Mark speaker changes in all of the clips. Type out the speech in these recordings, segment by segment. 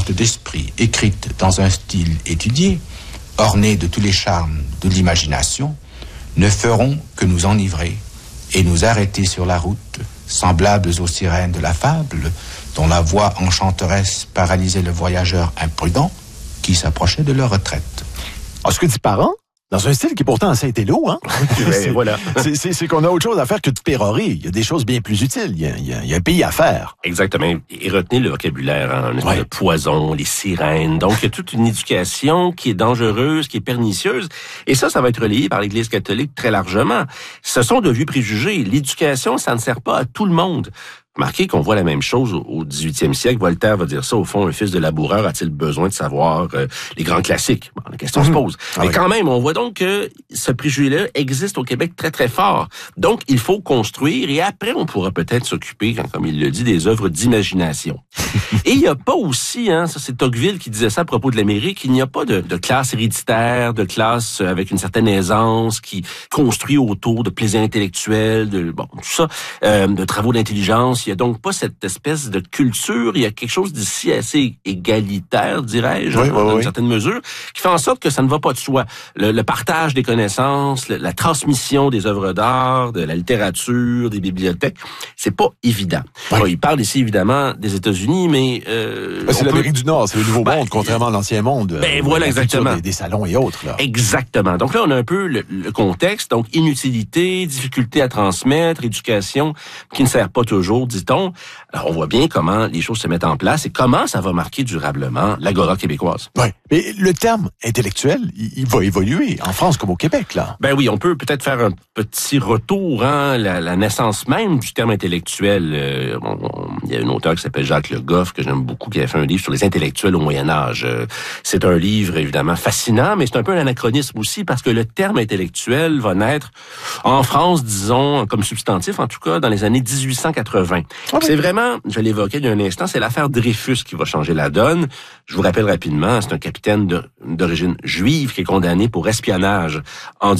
Speaker 1: forte d'esprit, écrite dans un style étudié, ornée de tous les charmes de l'imagination, ne feront que nous enivrer et nous arrêter sur la route, semblables aux sirènes de la fable, dont la voix enchanteresse paralysait le voyageur imprudent qui s'approchait de leur retraite.
Speaker 2: Ah, ce que dit Parent, dans un style qui est pourtant assez intello, hein?
Speaker 3: Voilà.
Speaker 2: C'est qu'on a autre chose à faire que de pérorer. Il y a des choses bien plus utiles. Il y a un pays à faire.
Speaker 3: Exactement. Et retenez le vocabulaire, hein, un espèce de poison, les sirènes. Donc, il y a toute une éducation qui est dangereuse, qui est pernicieuse. Et ça va être relayé par l'Église catholique très largement. Ce sont de vieux préjugés. L'éducation, ça ne sert pas à tout le monde. Remarquez qu'on voit la même chose au 18e siècle. Voltaire va dire ça, au fond, un fils de laboureur a-t-il besoin de savoir les grands classiques? Bon, la question se pose. Mais quand même, on voit donc que ce préjugé-là existe au Québec très, très fort. Donc, il faut construire et après, on pourra peut-être s'occuper, comme il le dit, des œuvres d'imagination. Et il n'y a pas aussi, ça c'est Tocqueville qui disait ça à propos de l'Amérique, il n'y a pas de classe héréditaire, de classe avec une certaine aisance qui construit autour de plaisirs intellectuels, tout ça, de travaux d'intelligence. Il n'y a donc pas cette espèce de culture. Il y a quelque chose d'ici assez égalitaire, dirais-je, dans une certaine mesure, qui fait en sorte que ça ne va pas de soi. Le partage des connaissances, la transmission des œuvres d'art, de la littérature, des bibliothèques, c'est pas évident.
Speaker 2: Oui.
Speaker 3: Bon, il parle ici, évidemment, des États-Unis, mais...
Speaker 2: c'est l'Amérique du Nord, c'est le Nouveau Monde, contrairement à l'Ancien Monde.
Speaker 3: Voilà, exactement.
Speaker 2: Des salons et autres. Là.
Speaker 3: Exactement. Donc là, on a un peu le contexte. Donc, inutilité, difficulté à transmettre, éducation qui ne sert pas toujours, dit-on. Alors, on voit bien comment les choses se mettent en place et comment ça va marquer durablement l'agora québécoise.
Speaker 2: Oui. Mais le terme intellectuel, il va évoluer en France comme au Québec, là.
Speaker 3: Ben oui, on peut peut-être faire un petit retour, la naissance même du terme intellectuel. Il y a un auteur qui s'appelle Jacques Le Goff, que j'aime beaucoup, qui a fait un livre sur les intellectuels au Moyen-Âge. C'est un livre, évidemment, fascinant, mais c'est un peu un anachronisme aussi, parce que le terme intellectuel va naître en France, disons, comme substantif, en tout cas, dans les années 1880. C'est vraiment, je l'évoquais il y a un instant, c'est l'affaire Dreyfus qui va changer la donne. Je vous rappelle rapidement, c'est un capitaine d'origine juive qui est condamné pour espionnage en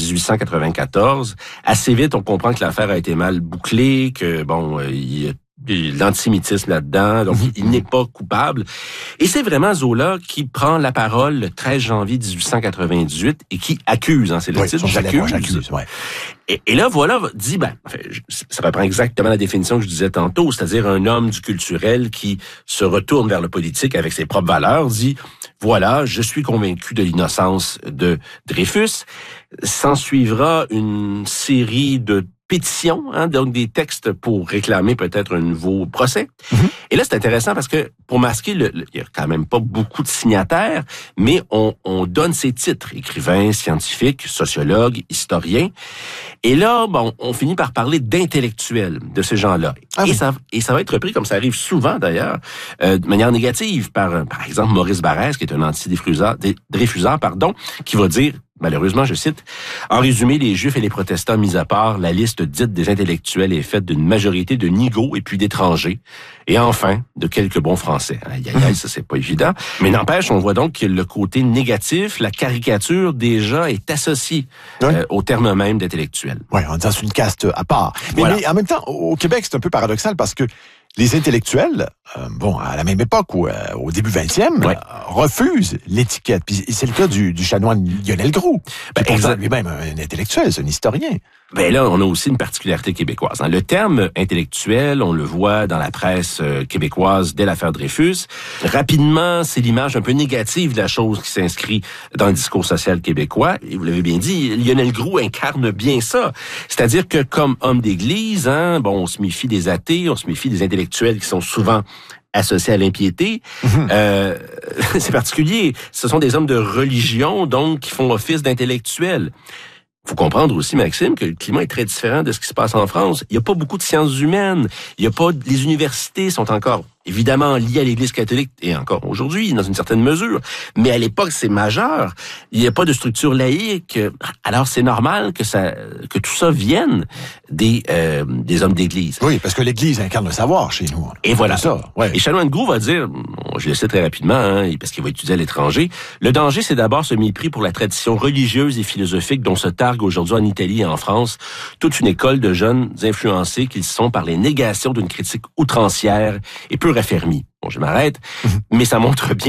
Speaker 3: 1894. Assez vite, on comprend que l'affaire a été mal bouclée, que il y a l'antisémitisme là-dedans, donc il n'est pas coupable. Et c'est vraiment Zola qui prend la parole le 13 janvier 1898 et qui accuse, c'est le titre, j'accuse.
Speaker 2: Ouais.
Speaker 3: Et là, voilà, dit, ça reprend exactement la définition que je disais tantôt, c'est-à-dire un homme du culturel qui se retourne vers le politique avec ses propres valeurs, dit, voilà, je suis convaincu de l'innocence de Dreyfus. S'en suivra une série de pétitions, donc des textes pour réclamer peut-être un nouveau procès. Et là, c'est intéressant parce que pour masquer, il y a quand même pas beaucoup de signataires, mais on donne ces titres, écrivains, scientifiques, sociologues, historiens. Et là, on finit par parler d'intellectuels de ces gens-là. Et ça va être repris, comme ça arrive souvent d'ailleurs, de manière négative par exemple, Maurice Barrès, qui est un anti-dreyfusard, qui va dire, malheureusement, je cite, « En résumé, les Juifs et les protestants mis à part, la liste dite des intellectuels est faite d'une majorité de nigauds et puis d'étrangers, et enfin, de quelques bons Français. » Aïe, ça c'est pas évident. Mais n'empêche, on voit donc que le côté négatif, la caricature déjà est associée au terme même d'intellectuel.
Speaker 2: Oui, en disant c'est une caste à part. Mais en même temps, au Québec, c'est un peu paradoxal parce que les intellectuels, à la même époque ou au début 20e, refusent l'étiquette. Puis c'est le cas du chanoine Lionel Groulx, qui est lui-même un intellectuel, c'est un historien.
Speaker 3: Ben là, on a aussi une particularité québécoise. Le terme intellectuel, on le voit dans la presse québécoise dès l'affaire Dreyfus. Rapidement, c'est l'image un peu négative de la chose qui s'inscrit dans le discours social québécois. Et vous l'avez bien dit, Lionel Groulx incarne bien ça. C'est-à-dire que comme homme d'église, on se méfie des athées, on se méfie des intellectuels qui sont souvent associés à l'impiété. C'est particulier. Ce sont des hommes de religion, donc, qui font office d'intellectuels. Faut comprendre aussi, Maxime, que le climat est très différent de ce qui se passe en France. Il n'y a pas beaucoup de sciences humaines. Les universités sont encore évidemment liées à l'Église catholique, et encore aujourd'hui, dans une certaine mesure. Mais à l'époque, c'est majeur. Il n'y a pas de structure laïque. Alors, c'est normal que tout ça vienne des hommes d'Église.
Speaker 2: Oui, parce que l'Église incarne le savoir chez nous.
Speaker 3: Et voilà.
Speaker 2: Ça. Ouais.
Speaker 3: Et chanoine Groulx va dire, je le sais très rapidement, parce qu'il va étudier à l'étranger, le danger, c'est d'abord ce mépris pour la tradition religieuse et philosophique dont se targue aujourd'hui en Italie et en France toute une école de jeunes influencés qu'ils sont par les négations d'une critique outrancière et peu raffermie. Bon, je m'arrête, mais ça montre bien